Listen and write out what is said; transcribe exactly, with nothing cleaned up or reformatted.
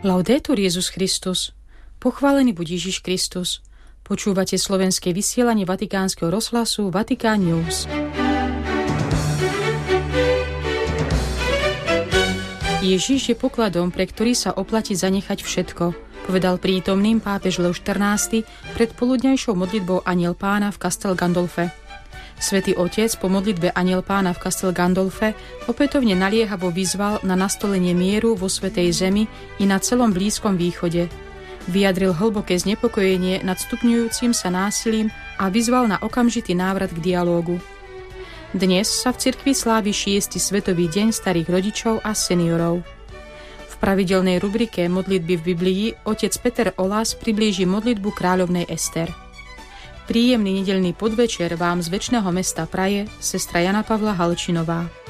Laudetur Jesus Christus. Pochválený buď Ježiš Kristus. Počúvate slovenské vysielanie Vatikánskeho rozhlasu Vatikán News. Ježiš je pokladom, pre ktorý sa oplatí zanechať všetko, povedal prítomným pápež Leoš štrnásty pred poludňajšou modlitbou Anjel Pána v Castel Gandolfe. Svätý Otec po modlitbe Anjel Pána v Castel Gandolfe opätovne naliehavo vyzval na nastolenie mieru vo Svätej Zemi i na celom Blízkom východe. Vyjadril hlboké znepokojenie nad stupňujúcim sa násilím a vyzval na okamžitý návrat k dialógu. Dnes sa v cirkvi slávi šiesty Svetový deň starých rodičov a seniorov. V pravidelnej rubrike Modlitby v Biblii otec Peter Olas priblíži modlitbu kráľovnej Ester. Príjemný nedeľný podvečer vám z večného mesta praje sestra Jana Pavla Halčinová.